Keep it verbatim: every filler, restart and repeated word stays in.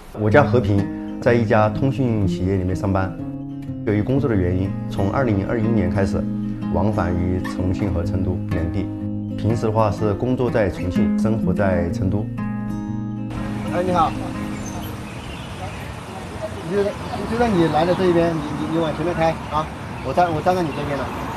我叫和平，在一家通讯企业里面上班。由于工作的原因，从二零二一年开始，往返于重庆和成都两地。平时的话是工作在重庆，生活在成都。 哎，你好。你就就在你来的这一边，你你你往前面开啊！我站我站在你这边了。